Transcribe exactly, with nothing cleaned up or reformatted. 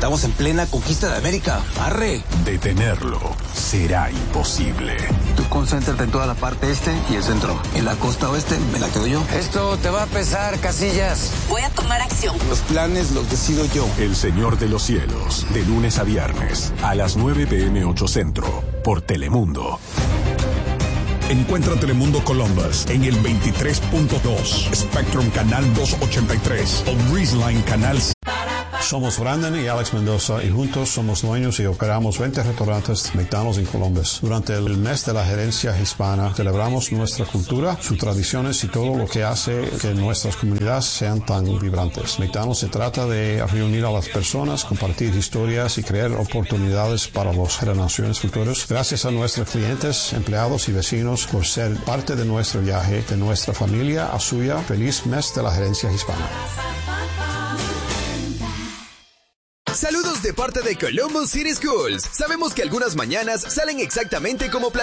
Estamos en plena conquista de América. ¡Arre! Detenerlo será imposible. Tú concéntrate en toda la parte este y el centro. En la costa oeste me la quedo yo. Esto te va a pesar, Casillas. Voy a tomar acción. Los planes los decido yo. El Señor de los Cielos, de lunes a viernes, a las nueve pm ocho Centro, por Telemundo. Encuentra Telemundo Columbus en el veintitrés punto dos, Spectrum Canal doscientos ochenta y tres o Breezeline Canal. Somos Brandon y Alex Mendoza y juntos somos dueños y operamos veinte restaurantes mexicanos en Columbus. Durante el mes de la gerencia hispana celebramos nuestra cultura, sus tradiciones y todo lo que hace que nuestras comunidades sean tan vibrantes. Mexicanos se trata de reunir a las personas, compartir historias y crear oportunidades para las generaciones futuras. Gracias a nuestros clientes, empleados y vecinos por ser parte de nuestro viaje, de nuestra familia a suya. Feliz mes de la gerencia hispana. Saludos de parte de Columbus City Schools. Sabemos que algunas mañanas salen exactamente como planeados.